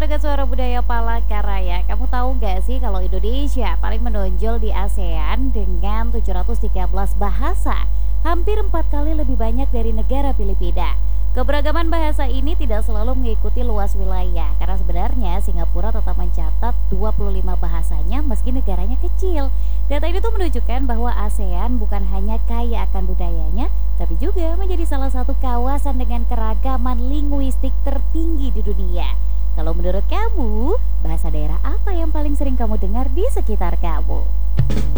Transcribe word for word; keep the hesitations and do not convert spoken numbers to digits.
mendengarkan Suara Budaya Palangkaraya. Kamu tahu nggak sih kalau Indonesia paling menonjol di ASEAN dengan tujuh ratus tiga belas bahasa, hampir empat kali lebih banyak dari negara Filipina. Keberagaman bahasa ini tidak selalu mengikuti luas wilayah, karena sebenarnya Singapura tetap mencatat dua puluh lima bahasanya meski negaranya kecil. Data ini tuh menunjukkan bahwa ASEAN bukan hanya kaya akan budayanya, tapi juga menjadi salah satu kawasan dengan keragaman linguistik tertinggi di dunia. Kalau menurut kamu, bahasa daerah apa yang paling sering kamu dengar di sekitar kamu?